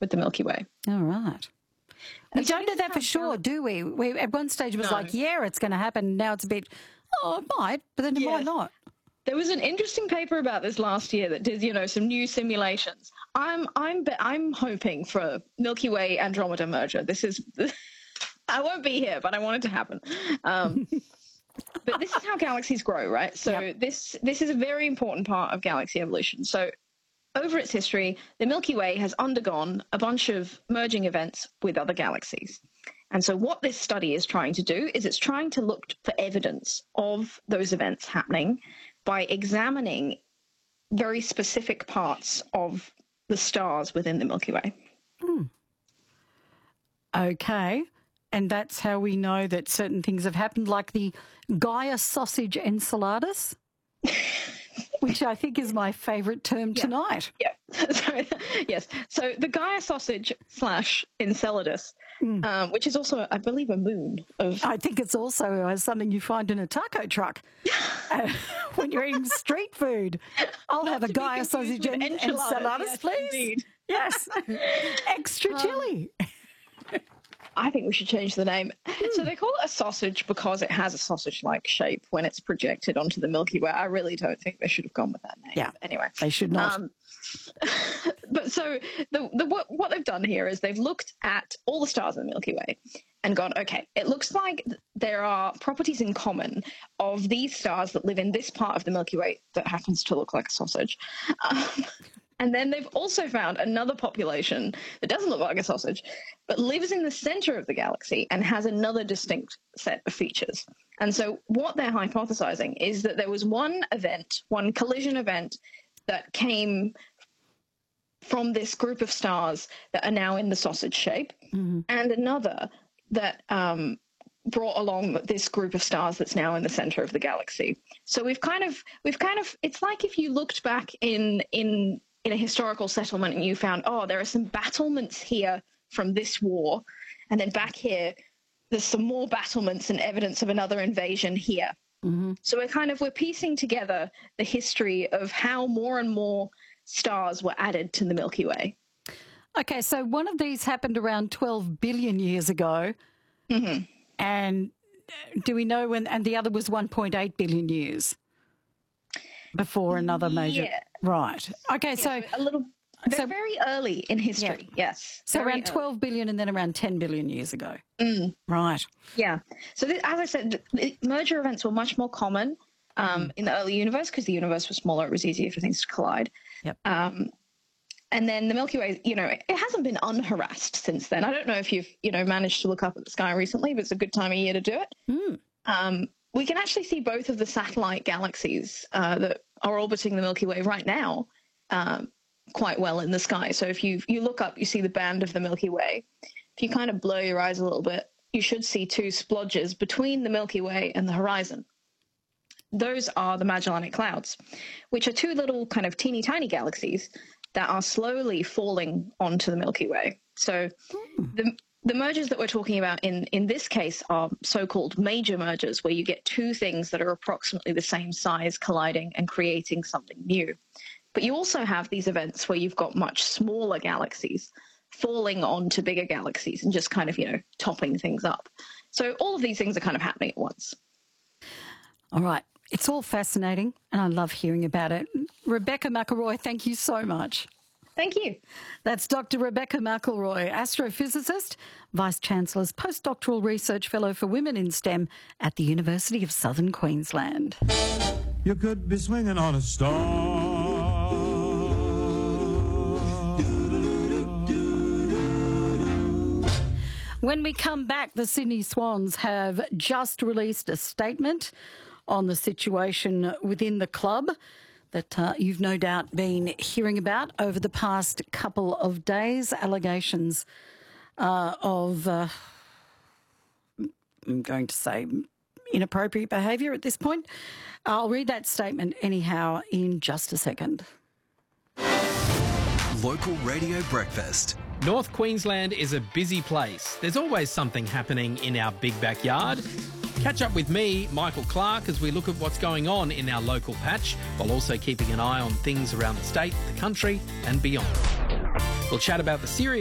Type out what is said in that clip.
with the Milky Way. All right. We don't know that for sure, do we? We at one stage it was like, yeah, it's going to happen. Now it's a bit, it might, but then it might not. There was an interesting paper about this last year that did, some new simulations. I'm hoping for Milky Way Andromeda merger. I won't be here, but I want it to happen. But this is how galaxies grow, right? So this is a very important part of galaxy evolution. So over its history, the Milky Way has undergone a bunch of merging events with other galaxies. And so what this study is trying to do is it's trying to look for evidence of those events happening by examining very specific parts of the stars within the Milky Way. Okay. And that's how we know that certain things have happened, like the Gaia sausage Enceladus, which I think is my favourite term tonight. Yeah. Yes. So the Gaia sausage / Enceladus, which is also, I believe, a moon of... I think it's also something you find in a taco truck when you're eating street food. I'll have a Gaia sausage Enceladus, please. Indeed. Yes. Extra chili. I think we should change the name. So they call it a sausage because it has a sausage-like shape when it's projected onto the Milky Way. I really don't think they should have gone with that name. Yeah, anyway, they should not. But so what they've done here is they've looked at all the stars in the Milky Way and gone, okay, it looks like there are properties in common of these stars that live in this part of the Milky Way that happens to look like a sausage. And then they've also found another population that doesn't look like a sausage, but lives in the center of the galaxy and has another distinct set of features. And so what they're hypothesizing is that there was one collision event that came from this group of stars that are now in the sausage shape, and another that brought along this group of stars that's now in the center of the galaxy. So we've kind of, it's like if you looked back in a historical settlement and you found, there are some battlements here from this war, and then back here there's some more battlements and evidence of another invasion here. So we're piecing together the history of how more and more stars were added to the Milky Way. Okay, so one of these happened around 12 billion years ago, and do we know when, and the other was 1.8 billion years before another major... Yeah. Right. Okay, so... They're very early in history, yes. So around 12 billion and then around 10 billion years ago. Right. Yeah. So as I said, the merger events were much more common in the early universe because the universe was smaller. It was easier for things to collide. Yep. And then the Milky Way, it hasn't been unharassed since then. I don't know if you've, managed to look up at the sky recently, but it's a good time of year to do it. We can actually see both of the satellite galaxies that are orbiting the Milky Way right now quite well in the sky. So if you look up, you see the band of the Milky Way. If you kind of blow your eyes a little bit, you should see two splodges between the Milky Way and the horizon. Those are the Magellanic Clouds, which are two little kind of teeny tiny galaxies that are slowly falling onto the Milky Way. So the mergers that we're talking about in this case are so-called major mergers, where you get two things that are approximately the same size colliding and creating something new. But you also have these events where you've got much smaller galaxies falling onto bigger galaxies and just kind of, topping things up. So all of these things are kind of happening at once. All right. It's all fascinating, and I love hearing about it. Rebecca McElroy, thank you so much. Thank you. That's Dr. Rebecca McElroy, astrophysicist, Vice-Chancellor's Postdoctoral Research Fellow for Women in STEM at the University of Southern Queensland. You could be swinging on a star. When we come back, the Sydney Swans have just released a statement on the situation within the club that you've no doubt been hearing about over the past couple of days. Allegations of, I'm going to say, inappropriate behaviour at this point. I'll read that statement anyhow in just a second. Local Radio Breakfast. North Queensland is a busy place. There's always something happening in our big backyard. Catch up with me, Michael Clark, as we look at what's going on in our local patch, while also keeping an eye on things around the state, the country and beyond. We'll chat about the serious